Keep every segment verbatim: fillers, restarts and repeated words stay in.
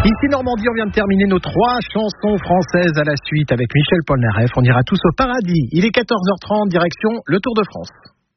Ici Normandie, on vient de terminer nos trois chansons françaises à la suite avec Michel Polnareff. On ira tous au paradis. Il est quatorze heures trente, direction le Tour de France.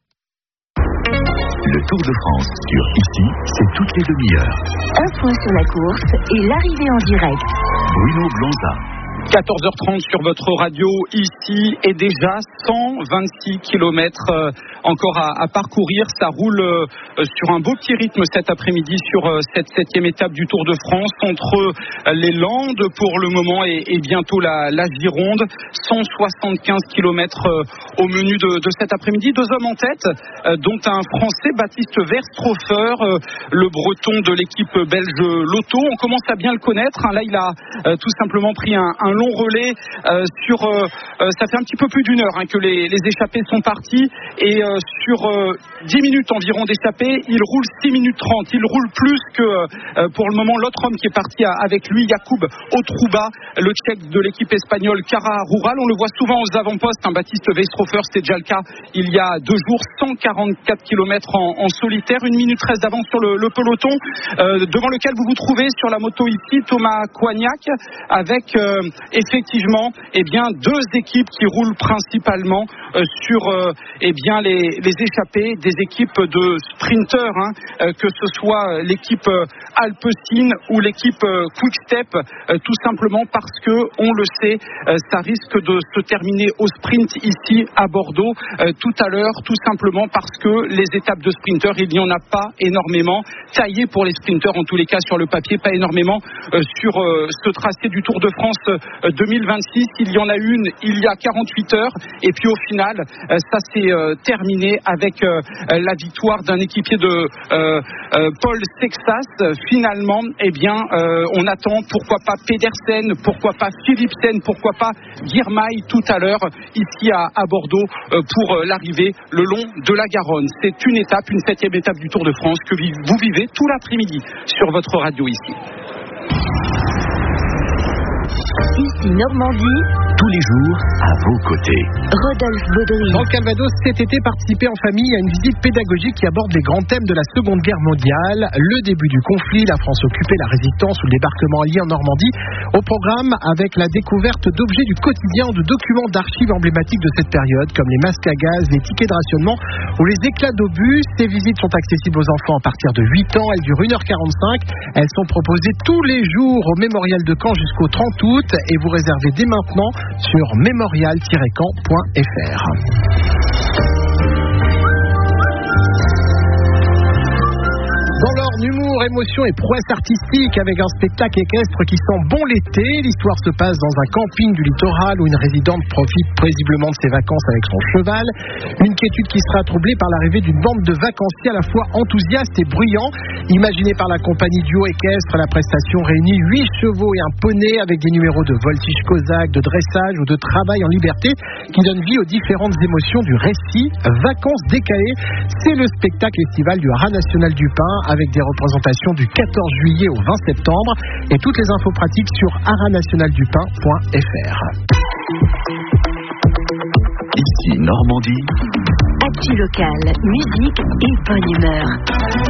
Le Tour de France sur Ici, c'est toutes les demi-heures. Un point sur la course et l'arrivée en direct. Bruno Blonza. quatorze heures trente sur votre radio, ici, et déjà cent vingt-six kilomètres euh, encore à, à parcourir. Ça roule euh, sur un beau petit rythme cet après-midi sur euh, cette septième étape du Tour de France, entre euh, les Landes pour le moment et, et bientôt la, la Gironde. cent soixante-quinze kilomètres euh, au menu de, de cet après-midi. Deux hommes en tête, euh, dont un Français, Baptiste Verstraufer, euh, le Breton de l'équipe belge Lotto. On commence à bien le connaître. Hein. Là, il a euh, tout simplement pris un, un long relais euh, sur euh, euh, ça fait un petit peu plus d'une heure hein, que les, les échappés sont partis, et euh, sur euh, dix minutes environ d'échappés, il roule six minutes trente. Il roule plus que euh, pour le moment l'autre homme qui est parti à, avec lui, Jakub Otruba, le Tchèque de l'équipe espagnole Cara Rural. On le voit souvent aux avant-postes, hein, Baptiste Verstraufer, c'était déjà le cas il y a deux jours. Cent quarante-quatre kilomètres en, en solitaire, une minute treize d'avance sur le, le peloton, euh, devant lequel vous vous trouvez sur la moto ici Thomas Coignac, avec euh, effectivement eh bien, deux équipes qui roulent principalement euh, sur euh, eh bien, les, les échappés, des équipes de sprinteurs, hein, euh, que ce soit l'équipe euh, Alpecin ou l'équipe euh, Quick-Step, euh, tout simplement parce que, on le sait, euh, ça risque de se terminer au sprint ici à Bordeaux euh, tout à l'heure, tout simplement parce que les étapes de sprinteurs, il n'y en a pas énormément, taillées pour les sprinteurs en tous les cas sur le papier, pas énormément euh, sur euh, ce tracé du Tour de France euh, deux mille vingt-six. Il y en a une il y a quarante-huit heures, et puis au final euh, ça s'est euh, terminé avec euh, la victoire d'un équipier de euh, euh, Paul Sexas. Finalement, eh bien euh, on attend pourquoi pas Pedersen, pourquoi pas Philipsen, pourquoi pas Girmay tout à l'heure ici à, à Bordeaux euh, pour euh, l'arrivée le long de la Garonne. C'est une étape, une septième étape du Tour de France que vous vivez tout l'après-midi sur votre radio ici. Ici Normandie, tous les jours à vos côtés. Rodolphe Baudry. Dans le Calvados, cet été, participer en famille à une visite pédagogique qui aborde les grands thèmes de la Seconde Guerre mondiale, le début du conflit, la France occupée, la résistance ou le débarquement allié en Normandie. Au programme, avec la découverte d'objets du quotidien ou de documents d'archives emblématiques de cette période, comme les masques à gaz, les tickets de rationnement ou les éclats d'obus. Ces visites sont accessibles aux enfants à partir de huit ans. Elles durent une heure quarante-cinq. Elles sont proposées tous les jours au Mémorial de Caen jusqu'au trente août, et vous réservez dès maintenant sur mémorial tiret caen point f r. Dans l'ordre humour, émotion et prouesse artistique, avec un spectacle équestre qui sent bon l'été. L'histoire se passe dans un camping du littoral où une résidente profite paisiblement de ses vacances avec son cheval. Une quiétude qui sera troublée par l'arrivée d'une bande de vacanciers à la fois enthousiastes et bruyants. Imaginée par la compagnie duo équestre, la prestation réunit huit chevaux et un poney avec des numéros de voltige cosaque, de dressage ou de travail en liberté qui donnent vie aux différentes émotions du récit. Vacances décalées, c'est le spectacle estival du Haras National du Pin, avec des représentations du quatorze juillet au vingt septembre, et toutes les infos pratiques sur haras national du pin point f r. Ici Normandie. actu locale, musique et bonne humeur.